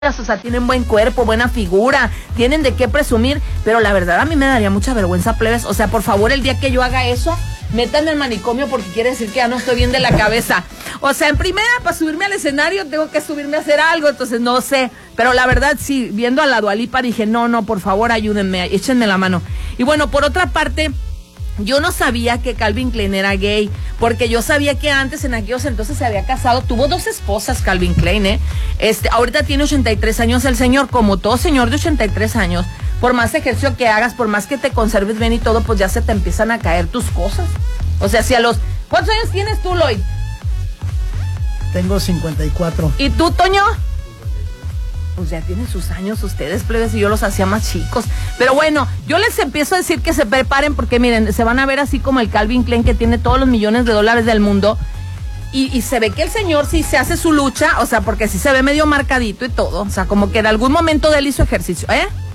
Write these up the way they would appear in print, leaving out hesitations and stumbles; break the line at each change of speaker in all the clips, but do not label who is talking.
o sea, tienen buen cuerpo, buena figura, tienen de qué presumir, pero la verdad a mí me daría mucha vergüenza, plebes. O sea, por favor, el día que yo haga eso, métanme al manicomio porque quiere decir que ya no estoy bien de la cabeza. O sea, en primera, para subirme al escenario tengo que subirme a hacer algo, entonces no sé. Pero la verdad, sí, viendo a la Dua Lipa dije, no, por favor, ayúdenme, échenme la mano. Y bueno, por otra parte, yo no sabía que Calvin Klein era gay, porque yo sabía que antes, en aquellos entonces, se había casado, tuvo 2 esposas, Calvin Klein, ahorita tiene 83 años el señor, como todo señor de 83 años, por más ejercicio que hagas, por más que te conserves bien y todo, pues ya se te empiezan a caer tus cosas. O sea, si a los... ¿Cuántos años tienes tú, Lloyd?
Tengo 54.
¿Y tú, Toño? Pues ya tienen sus años ustedes, plebes, y yo los hacía más chicos. Pero bueno, yo les empiezo a decir que se preparen porque miren, se van a ver así como el Calvin Klein que tiene todos los millones de dólares del mundo. Y se ve que el señor sí se hace su lucha, o sea, porque sí se ve medio marcadito y todo. O sea, como que en algún momento de él hizo ejercicio,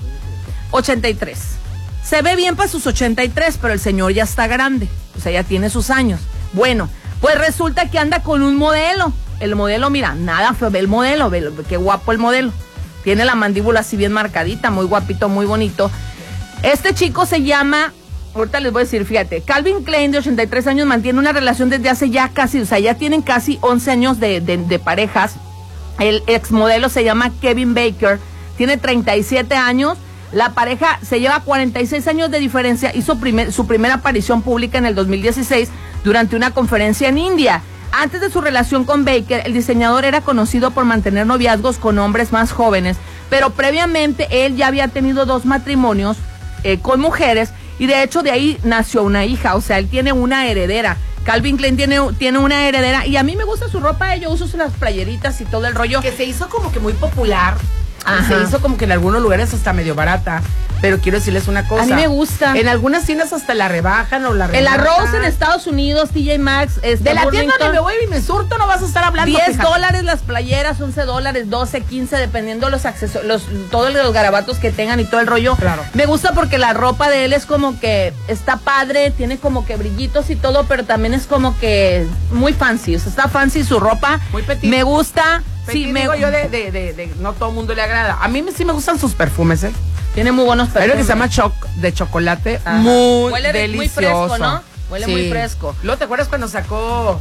83. Se ve bien para sus 83, pero el señor ya está grande. O sea, ya tiene sus años. Bueno, pues resulta que anda con un modelo. El modelo, mira, nada feo, ve el modelo, ve qué guapo el modelo. Tiene la mandíbula así bien marcadita, muy guapito, muy bonito. Este chico se llama, ahorita les voy a decir, fíjate, Calvin Klein, de 83 años, mantiene una relación desde hace ya casi, o sea, ya tienen casi 11 años de parejas. El exmodelo se llama Kevin Baker, tiene 37 años. La pareja se lleva 46 años de diferencia, hizo su primera aparición pública en el 2016 durante una conferencia en India. Antes de su relación con Baker, el diseñador era conocido por mantener noviazgos con hombres más jóvenes, pero previamente él ya había tenido 2 matrimonios con mujeres y de hecho de ahí nació una hija, o sea, él tiene una heredera. Calvin Klein tiene una heredera y a mí me gusta su ropa, yo uso las playeritas y todo el rollo.
Que se hizo como que muy popular.
Ajá.
Se hizo como que en algunos lugares hasta medio barata. Pero quiero decirles una cosa.
A mí me gusta.
En algunas tiendas hasta la rebajan o la rebajan.
El arroz en Estados Unidos, TJ Maxx.
De la tienda donde me voy y me surto no vas a estar hablando.
$10 las playeras, $11, 12, 15, dependiendo los accesorios, todos los garabatos que tengan y todo el rollo.
Claro.
Me gusta porque la ropa de él es como que está padre, tiene como que brillitos y todo, pero también es como que muy fancy. O sea, está fancy su ropa.
Muy petit.
Me gusta.
Sí, me digo yo de no todo el mundo le agrada. A mí sí me gustan sus perfumes,
Tiene muy buenos perfumes.
Hay uno que se llama de chocolate.
Ajá.
Muy
Huele
delicioso.
muy fresco, ¿no? Huele muy fresco.
Luego, ¿te acuerdas cuando sacó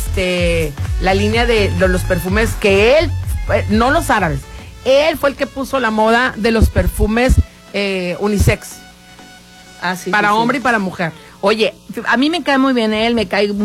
la línea de los perfumes que él, no los árabes, él fue el que puso la moda de los perfumes unisex?
Sí,
para
sí,
hombre y para mujer.
Oye, a mí me cae muy bien él,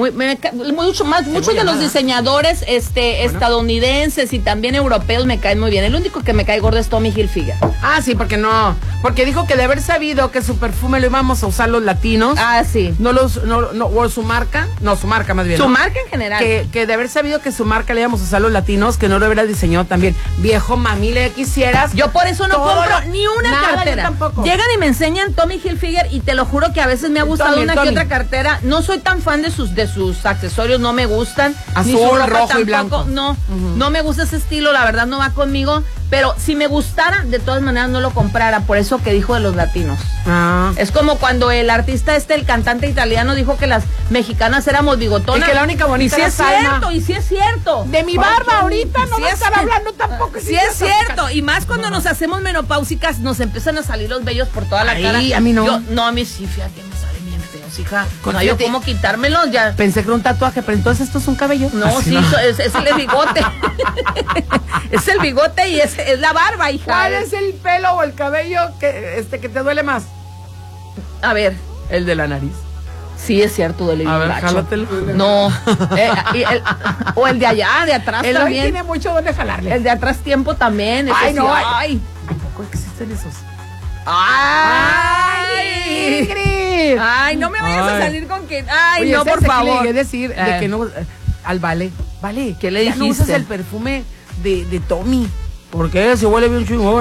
muchos de los diseñadores estadounidenses y también europeos me caen muy bien. El único que me cae gordo es Tommy Hilfiger.
Sí, porque dijo que de haber sabido que su perfume lo íbamos a usar los latinos.
Sí.
O su marca más bien.
Su marca en general.
Que de haber sabido que su marca le íbamos a usar los latinos, que no lo hubiera diseñado también. Viejo mami, le quisieras.
Yo por eso no compro ni una cartera.
Yo tampoco.
Llegan y me enseñan Tommy Hilfiger y te lo juro que a veces me ha gustado una que otra cartera. No soy tan fan de sus accesorios, no me gustan.
Azul,
ni su ropa
rojo
tampoco,
y blanco.
No me gusta ese estilo, la verdad no va conmigo. Pero si me gustara, de todas maneras no lo comprara. Por eso que dijo de los latinos. Es como cuando el artista el cantante italiano dijo que las mexicanas éramos bigotonas.
Y que la única bonita
era Salma. Y sí es cierto.
De mi barba ahorita no va a estar hablando tampoco.
Sí es cierto. Y más cuando nos hacemos menopáusicas, nos empiezan a salir los vellos por toda la cara.
A mí no.
A mí sí, fíjate, me salen bien feos, hija. No, yo cómo quitármelos ya.
Pensé que era un tatuaje, pero entonces esto es un cabello.
No, sí, es el bigote. Es el bigote y es la barba, hija.
¿Cuál es el pelo o el cabello que te duele más?
A ver.
El de la nariz.
Sí, es cierto, duele bien gacho.
Jálatelo.
No. O el de allá, de atrás
el
también.
Tiene mucho donde jalarle.
El de atrás tiempo también.
Ay, no.
Ay.
¿Tampoco existen esos?
¡Ay!
Ingrid.
Ay, no me vayas a salir con que... Ay,
oye,
no, por favor.
Le decir de que no... Al Vale.
¿Qué le dijiste?
No usas el perfume de Tommy. ¿Por qué? Se huele bien chingón.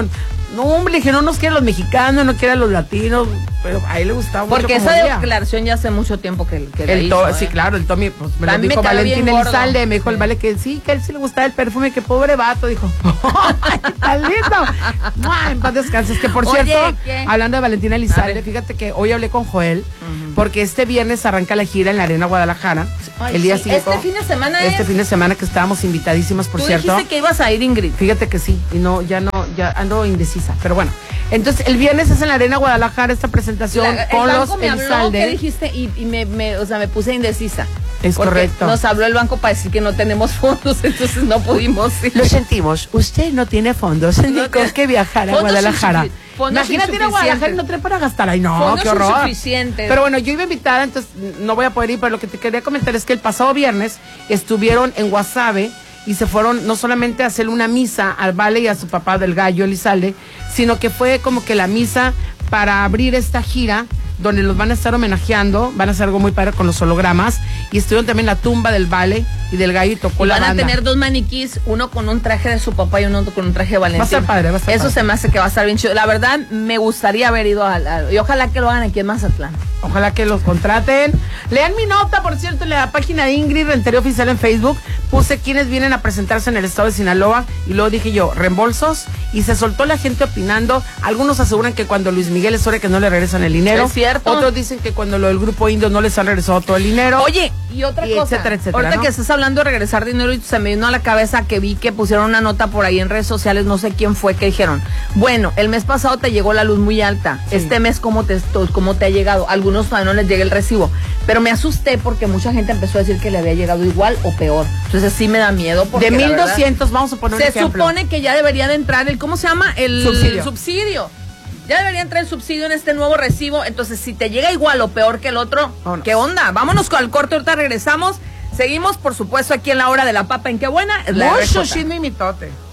No, hombre, le dije, no nos quieren los mexicanos, no quieren los latinos, pero a él le gustaba mucho.
Porque esa declaración ya hace mucho tiempo que la hizo,
Sí, claro, el Tommy, pues me
también
lo dijo Valentín Elizalde, me dijo
sí.
el Vale que sí, que a él sí le gustaba el perfume, que pobre vato, dijo. ¡Ay, tan lindo! En paz descanses, que por
Oye,
cierto,
¿qué?
hablando de Valentín Elizalde, fíjate que hoy hablé con Joel, porque este viernes arranca la gira en la Arena Guadalajara.
Ay,
el día
sí,
5.
este fin de semana
Este fin de semana que estábamos invitadísimas, por
Tú
cierto.
dijiste que ibas a ir, Ingrid.
Fíjate que sí, y ya ando indecisa, pero bueno. Entonces, el viernes es en la Arena Guadalajara esta presentación con
el
los
banco me habló,
Elizalde.
¿qué dijiste? Y o sea, me puse indecisa.
Es
porque
correcto.
Nos habló el banco para decir que no tenemos fondos, entonces no pudimos ir.
Lo sentimos, usted no tiene fondos,
No
con que viajar a
fondos
Guadalajara.
fondos
Imagínate ir a Guadalajara y no trae para gastar. Ay, no,
fondos
qué horror.
insuficientes.
Pero bueno, yo iba invitada, entonces no voy a poder ir, pero lo que te quería comentar es que el pasado viernes estuvieron en Guasave y se fueron no solamente a hacer una misa al Vale y a su papá del Gallo Elizalde, sino que fue como que la misa para abrir esta gira donde los van a estar homenajeando, van a hacer algo muy padre con los hologramas, y estuvieron también la tumba del Vale y del Gallo y tocó
y
la
van
banda.
a tener dos maniquís, uno con un traje de su papá y uno con un traje de Valentín.
Va a estar padre, va a estar
Eso
padre.
se me hace que va a estar bien chido. La verdad, me gustaría haber ido y ojalá que lo hagan aquí en Mazatlán.
Ojalá que los contraten. Lean mi nota, por cierto, en la página de Ingrid Rentería Oficial en Facebook. Puse quienes vienen a presentarse en el estado de Sinaloa y luego dije yo, reembolsos, y se soltó la gente opinando. Algunos aseguran que cuando Luis Miguel es hora que no le regresan el dinero.
Es cierto.
Otros dicen que cuando lo del grupo indio no les han regresado todo el dinero.
Oye, y otra
Y
cosa,
etcétera, etcétera,
ahorita
¿no?
que estás hablando de regresar dinero, y se me vino a la cabeza que vi que pusieron una nota por ahí en redes sociales, no sé quién fue, que dijeron, bueno, el mes pasado te llegó la luz muy alta,
Sí.
este mes cómo te ha llegado, algunos todavía no les llega el recibo, pero me asusté porque mucha gente empezó a decir que le había llegado igual o peor, entonces sí me da miedo. Porque
de
la verdad,
1,200, vamos a poner un
se
ejemplo.
supone que ya debería de entrar el, ¿cómo se llama? El subsidio. Ya debería entrar el subsidio en este nuevo recibo. Entonces, si te llega igual o peor que el otro,
Vámonos.
¿qué onda? Vámonos con el corte, ahorita regresamos. Seguimos, por supuesto, aquí en la hora de la papa. ¿En qué buena? Es la
Mucho
RJ.
chisme y mitote.